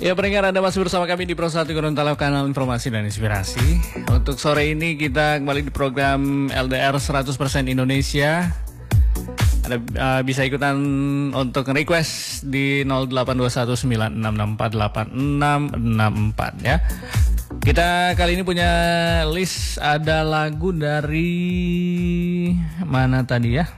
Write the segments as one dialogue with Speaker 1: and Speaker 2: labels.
Speaker 1: Ya, pendengar, Anda masih bersama kami di Pro 1 Gorontalo, kanal informasi dan inspirasi. Untuk sore ini kita kembali di program LDR 100% Indonesia. Ada bisa ikutan untuk request di 082196648664 ya. Kita kali ini punya list, ada lagu dari mana tadi ya?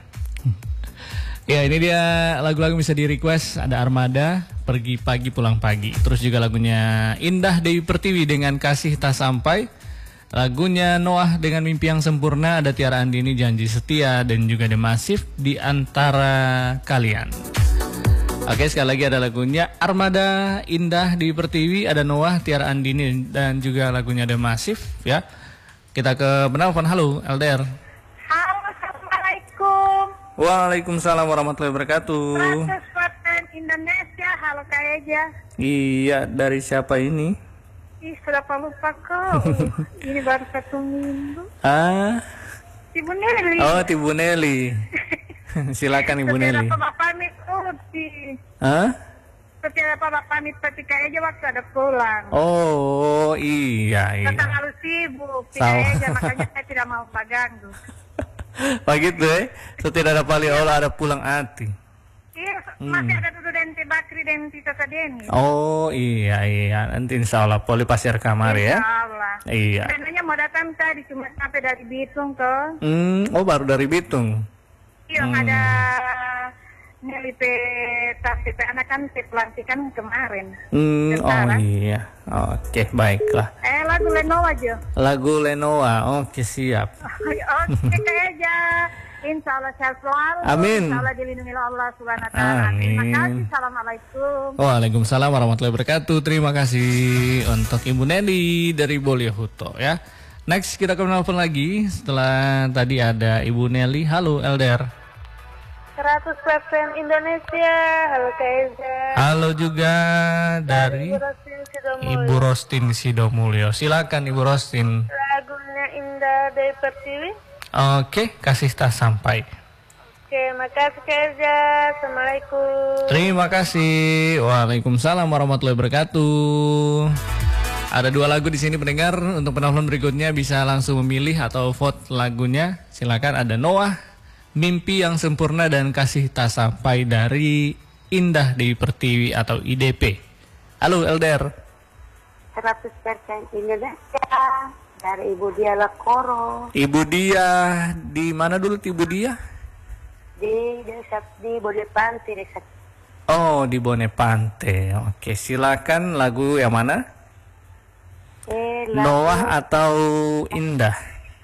Speaker 1: Ya, ini dia lagu-lagu bisa di request. Ada Armada, Pergi Pagi Pulang Pagi. Terus juga lagunya Indah Dewi Pertiwi dengan Kasih Tak Sampai. Lagunya Noah dengan Mimpi Yang Sempurna. Ada Tiara Andini, Janji Setia. Dan juga The Massive, Di Antara Kalian. Oke, sekali lagi ada lagunya Armada, Indah Dewi Pertiwi. Ada Noah, Tiara Andini, dan juga lagunya The Massive ya. Kita ke penelpon. Halo LDR.
Speaker 2: Halo, Assalamualaikum.
Speaker 1: Waalaikumsalam warahmatullahi wabarakatuh.
Speaker 2: 100% Indonesia, halo Kak Eja.
Speaker 1: Iya, dari siapa ini?
Speaker 2: Ih, sudah lupa kok. Ini baru 1 minggu.
Speaker 1: Ah,
Speaker 2: Ibu Nelly.
Speaker 1: oh, Ibu Nelly. Silakan Ibu Nelly.
Speaker 2: Setiap Bapak pamit sih.
Speaker 1: Hah?
Speaker 2: Setiap Bapak pamit seperti Kak Eja waktu ada pulang.
Speaker 1: Oh, iya.
Speaker 2: Kata harus sibuk,
Speaker 1: Sama.
Speaker 2: Kak Eja, makanya saya tidak mau ganggu.
Speaker 1: Begitu ya. Setidak ada pali olah ada pulang hati.
Speaker 2: Iya, masih ada Dudu Denti Bakri dan Tita Deni.
Speaker 1: Oh, iya. Nanti insya Allah Poli pasir kamar ya.
Speaker 2: Insya Allah.
Speaker 1: Iya.
Speaker 2: Sebenarnya mau datang tadi cuma sampai dari Bitung ke.
Speaker 1: Oh, baru dari Bitung.
Speaker 2: Iya, ada Nelly tapi anak kan pelantikan kemarin.
Speaker 1: Oh iya. Oke, baiklah.
Speaker 2: Lagu Lenoa aja.
Speaker 1: Lagu Lenoa. Oke, siap.
Speaker 2: Oke, aja. Insya Allah sehat selalu.
Speaker 1: Amin.
Speaker 2: Insya Allah dilindungi oleh Allah Subhanahu Wa Taala. Terima
Speaker 1: Amin.
Speaker 2: kasih. Assalamualaikum.
Speaker 1: Waalaikumsalam warahmatullahi wabarakatuh. Terima kasih untuk Ibu Nelly dari Boliohuto ya. Next kita ke penelpon lagi. Setelah tadi ada Ibu Nelly. Halo LDR.
Speaker 2: 100% Indonesia. Halo Kak Eza.
Speaker 1: Halo juga dari Ibu Rostin Sidomulyo. Silakan Ibu Rostin.
Speaker 2: Lagunya Indah Dewi Pertiwi.
Speaker 1: Oke, Kasih Tak Sampai.
Speaker 2: Oke, makasih Kak Eza. Assalamualaikum.
Speaker 1: Terima kasih. Waalaikumsalam warahmatullahi wabarakatuh. Ada 2 lagu di sini pendengar. Untuk penelpon berikutnya bisa langsung memilih atau vote lagunya. Silakan, ada Noah, Mimpi Yang Sempurna, dan Kasih Tak Sampai dari Indah Dewi Pertiwi atau IDP. Halo LDR.
Speaker 2: 100% Indonesia. Dari Ibu Dia Lekoro.
Speaker 1: Ibu Dia di mana dulu Ibu Dia?
Speaker 2: Di desa di Bodepante desa.
Speaker 1: Oh, di Bonepante. Oke, silakan lagu yang mana? Noah atau Indah?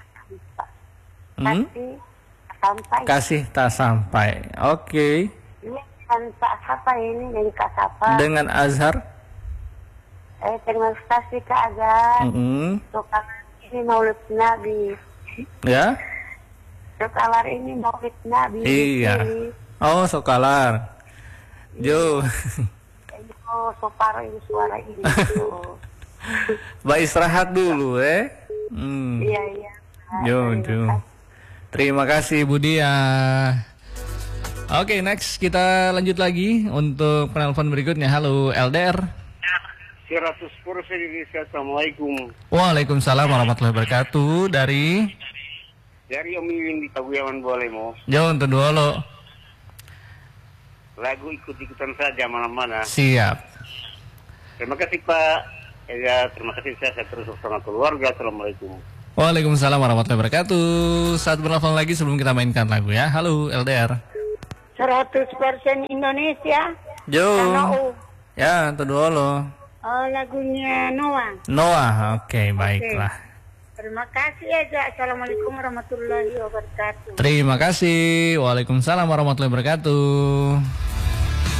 Speaker 2: Kasih
Speaker 1: Kasih Tak
Speaker 2: Tak Sampai.
Speaker 1: Sampai. Oke.
Speaker 2: Ini kan Pak Sapa ini dari Kak Sapa.
Speaker 1: Dengan Azhar.
Speaker 2: Terima kasih Kak Azhar. Tukang ini Maulid Nabi.
Speaker 1: Ya.
Speaker 2: Sokalar ini Maulid Nabi.
Speaker 1: Iya. Oh, Sokalar. Jo.
Speaker 2: Oh, Soparo ini suara ini.
Speaker 1: Mbak istirahat dulu
Speaker 2: Iya.
Speaker 1: Jo. Terima kasih Bu Dia. Oke, next kita lanjut lagi untuk penelpon berikutnya. Halo LDR.
Speaker 3: 100% Indonesia. Assalamualaikum.
Speaker 1: Waalaikumsalam warahmatullahi wabarakatuh. Dari
Speaker 3: Om Iwin di Taguyaman boleh mau.
Speaker 1: Jauh untuk dulu.
Speaker 3: Lagu ikut-ikutan saja malam-mana.
Speaker 1: Siap.
Speaker 3: Terima kasih Pak. Ya, terima kasih saya terus bersama keluarga. Assalamualaikum.
Speaker 1: Waalaikumsalam warahmatullahi wabarakatuh. Saat berlafal lagi sebelum kita mainkan lagu ya. Halo LDR.
Speaker 2: 100% Indonesia.
Speaker 1: Jo. Ya, untuk dulu.
Speaker 2: Oh, lagunya Noah.
Speaker 1: Noah. Oke, baiklah.
Speaker 2: Terima kasih aja. Assalamualaikum warahmatullahi wabarakatuh.
Speaker 1: Terima kasih. Waalaikumsalam warahmatullahi wabarakatuh.